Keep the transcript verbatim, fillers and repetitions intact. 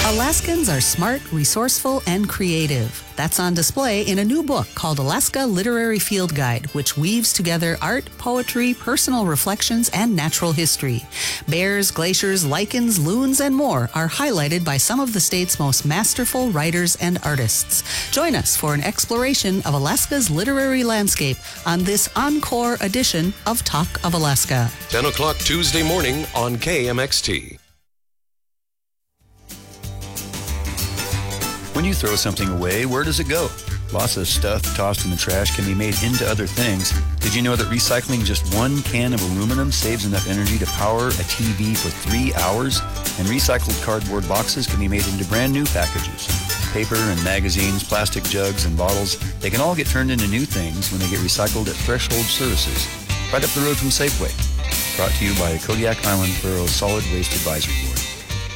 Alaskans are smart, resourceful, and creative. That's on display in a new book called Alaska Literary Field Guide, which weaves together art, poetry, personal reflections, and natural history. Bears, glaciers, lichens, loons, and more are highlighted by some of the state's most masterful writers and artists. Join us for an exploration of Alaska's literary landscape on this encore edition of Talk of Alaska. ten o'clock Tuesday morning on K M X T. When you throw something away, where does it go? Lots of stuff tossed in the trash can be made into other things. Did you know that recycling just one can of aluminum saves enough energy to power a T V for three hours? And recycled cardboard boxes can be made into brand new packages. Paper and magazines, plastic jugs and bottles, they can all get turned into new things when they get recycled at Threshold Services, right up the road from Safeway. Brought to you by Kodiak Island Borough Solid Waste Advisory Board.